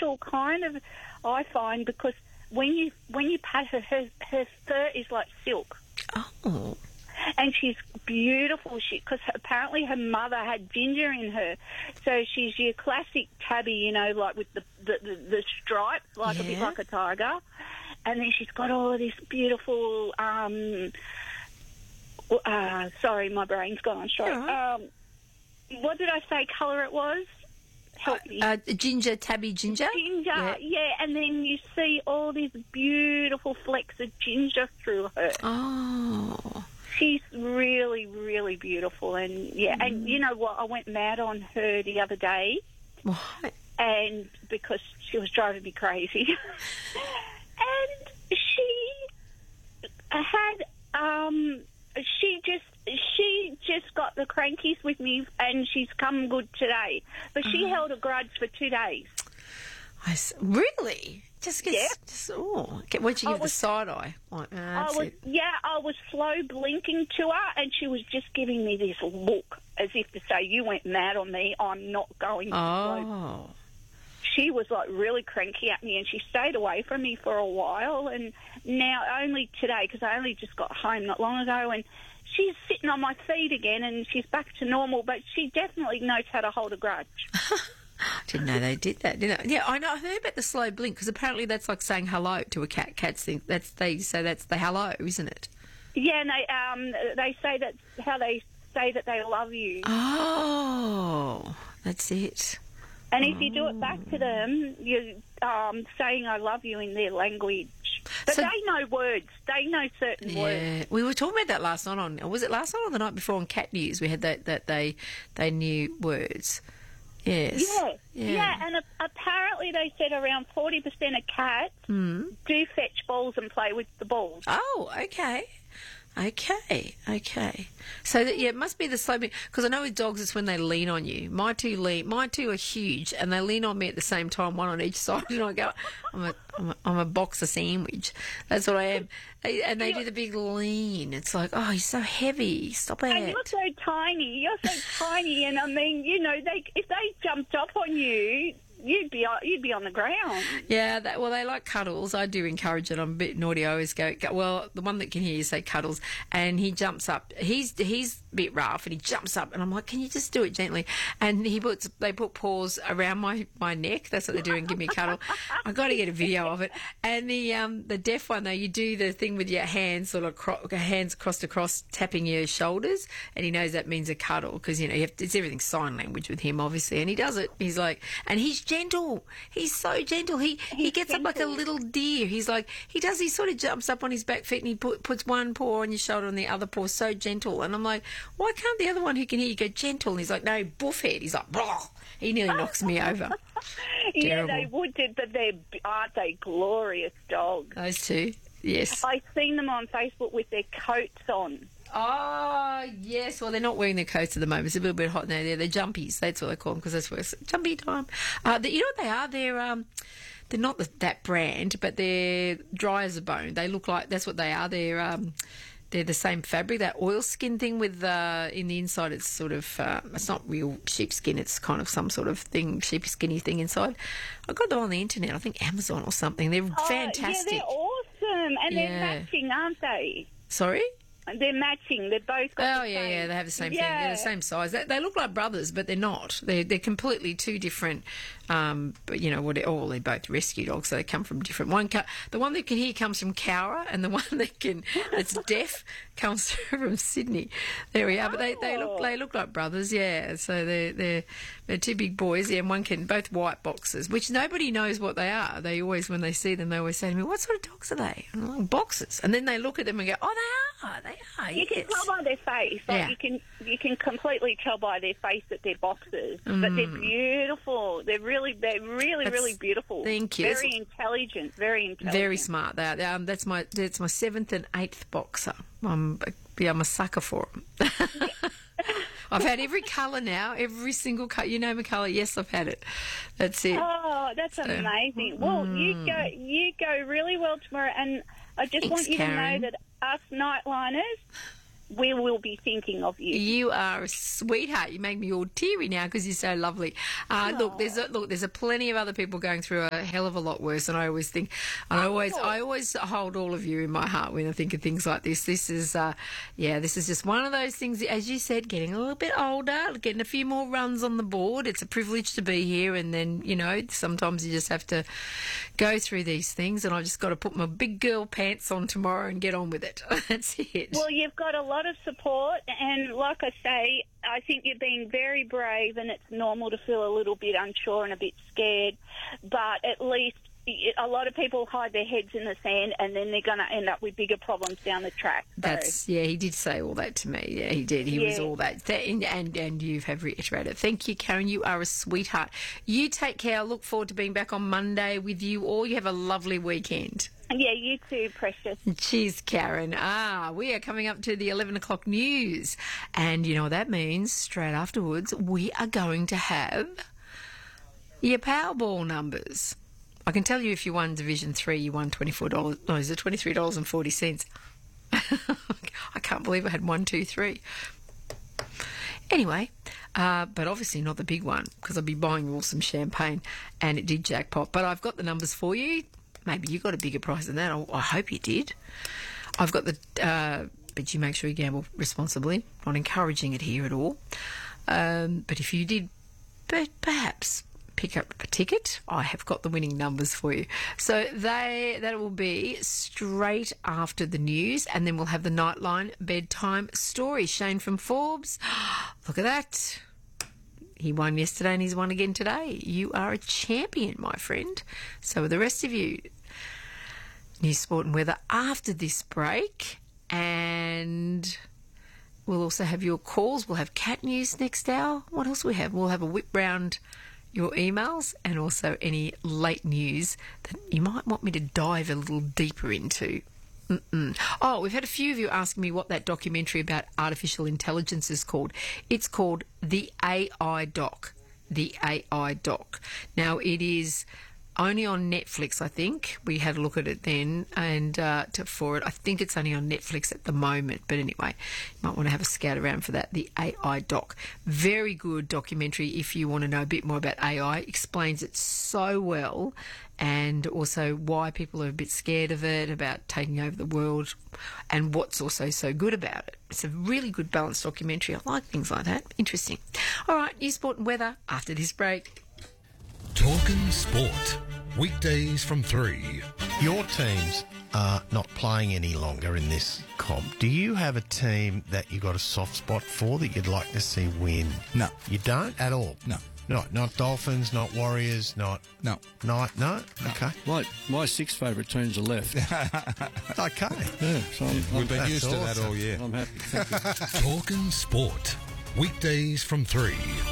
special kind of, I find, because when you pat her fur is like silk. Oh. And she's beautiful, because apparently her mother had ginger in her. So she's your classic tabby, you know, like with the stripe, like a bit like a tiger. And then she's got all of this beautiful, sorry, my brain's gone on straight. Right. What did I say colour it was? Help me. Ginger, tabby ginger. Ginger, yeah. And then you see all these beautiful flecks of ginger through her. Oh. She's really, really beautiful. And, and you know what? I went mad on her the other day. What? And because she was driving me crazy. And she had, she just got the crankies with me, and she's come good today. But she held a grudge for 2 days. Really? Just yeah. What'd you give the side eye? Like, I was slow blinking to her, and she was just giving me this look as if to say, "You went mad on me. I'm not going to slow." She was like really cranky at me, and she stayed away from me for a while. And now only today, because I only just got home not long ago, and she's sitting on my feet again, and she's back to normal. But she definitely knows how to hold a grudge. Didn't know they did that, didn't I? Yeah, I know. I heard about the slow blink, because apparently that's like saying hello to a cat. Cats think they say that's the hello, isn't it? Yeah, and they say that's how they say that they love you. Oh, that's it. And if you do it back to them, you're saying I love you in their language. But they know words. They know certain words. Yeah, we were talking about that last night was it last night or the night before on Cat News? We had that they knew words. Yes. Yeah, and apparently they said around 40% of cats do fetch balls and play with the balls. Oh, okay. So it must be the slow bit, because I know with dogs it's when they lean on you. My two are huge, and they lean on me at the same time, one on each side, and I go, I'm a boxer sandwich. That's what I am. And they do the big lean. It's like, oh, you're so heavy. Stop it. And you're so tiny. And I mean, you know, if they jumped up on you, you'd be on the ground. Yeah, they like cuddles. I do encourage it. I'm a bit naughty. I always go, well, the one that can hear you say cuddles, and he jumps up. He's a bit rough, and he jumps up, and I'm like, can you just do it gently? And they put paws around my neck. That's what they do, and give me a cuddle. I got to get a video of it. And the deaf one though, you do the thing with your hands, sort of hands crossed across, tapping your shoulders, and he knows that means a cuddle, because it's everything sign language with him, obviously, and he does it. He's like, and he's gentle. He's so gentle. He gets up like a little deer. He sort of jumps up on his back feet, and he puts one paw on your shoulder and the other paw, so gentle. And I'm like, why can't the other one who can hear you go gentle? And he's like, no, buffhead. He's like, blah. He nearly knocks me over. Yeah, they would, but aren't they glorious dogs? Those two, yes. I've seen them on Facebook with their coats on. Oh, yes. Well, they're not wearing their coats at the moment. It's a little bit hot now. They're jumpies. That's what they call them, because that's where it's jumpy time. You know what they are? They're not that brand, but they're dry as a bone. They look like, that's what they are. They're the same fabric, that oilskin thing with in the inside. It's sort of it's not real sheepskin. It's kind of some sort of thing, sheepskinny thing inside. I got them on the internet. I think Amazon or something. They're fantastic. Yeah, they're awesome, and they're matching, aren't they? Sorry. They're matching. They're both got the same. Yeah, they have the same thing. They're the same size. They look like brothers, but they're not. They're completely two different. But they're both rescue dogs, so they come from different. The one that can hear comes from Cowra, and the one that's deaf comes from Sydney. There we are. But they look like brothers. Yeah. So they're two big boys. Yeah, and both white boxers, which nobody knows what they are. They always, when they see them, they always say to me, "What sort of dogs are they?" And I'm like, boxers. And then they look at them and go, "Oh, they are. They are." You can tell by their face. You can completely tell by their face that they're boxers. But they're beautiful. They're really beautiful. Thank you. Very intelligent. Very smart. They are. That's my 7th and 8th boxer. I'm a sucker for them. I've had every colour now, every single colour. You know my colour? Yes, I've had it. That's it. Oh, that's amazing. Well, you go really well tomorrow, and I just want you to know that us nightliners, we will be thinking of you. You are a sweetheart. You make me all teary now because you're so lovely. Look, there's a plenty of other people going through a hell of a lot worse, and I always think, and I always hold all of you in my heart when I think of things like this. This is, this is just one of those things. As you said, getting a little bit older, getting a few more runs on the board. It's a privilege to be here, and then sometimes you just have to go through these things, and I've just got to put my big girl pants on tomorrow and get on with it. That's it. Well, you've got a lot of support, and like I say, I think you're being very brave, and it's normal to feel a little bit unsure and a bit scared, but at least a lot of people hide their heads in the sand, and then they're going to end up with bigger problems down the track. So. He did say all that to me. Yeah, he did. He was all that. And you have reiterated. Thank you, Karen. You are a sweetheart. You take care. I look forward to being back on Monday with you all. You have a lovely weekend. Yeah, you too, Precious. Cheers, Karen. We are coming up to the 11 o'clock news. And you know what that means? Straight afterwards, we are going to have your Powerball numbers. I can tell you if you won Division 3, you won $24. No, is it $23.40? I can't believe I had 1, 2, 3. Anyway, but obviously not the big one because I'll be buying you all some champagne, and it did jackpot. But I've got the numbers for you. Maybe you got a bigger prize than that. I hope you did. I've got but you make sure you gamble responsibly. Not encouraging it here at all. But if you did, perhaps pick up a ticket, I have got the winning numbers for you. So that will be straight after the news, and then we'll have the Nightline bedtime story. Shane from Forbes, look at that. He won yesterday and he's won again today. You are a champion, my friend. So are the rest of you. News, sport and weather after this break. And we'll also have your calls. We'll have cat news next hour. What else do we have? We'll have a whip round your emails and also any late news that you might want me to dive a little deeper into. Oh, we've had a few of you asking me what that documentary about artificial intelligence is called. It's called The AI Doc. The AI Doc. Now, it is only on Netflix, I think. We had a look at it then, and for it, I think it's only on Netflix at the moment. But anyway, you might want to have a scout around for that. The AI Doc. Very good documentary if you want to know a bit more about AI. Explains it so well, and also why people are a bit scared of it, about taking over the world, and what's also so good about it. It's a really good balanced documentary. I like things like that. Interesting. All right, news, sport and weather after this break. Talking Sport. Weekdays from 3. Your teams are not playing any longer in this comp. Do you have a team that you got a soft spot for that you'd like to see win? No. You don't at all? No. Not Dolphins, not Warriors, No? Okay. My 6 favourite teams are left. Okay. Yeah, so We've been used to that all year. I'm happy. Thank you. Talking Sport. Weekdays from 3.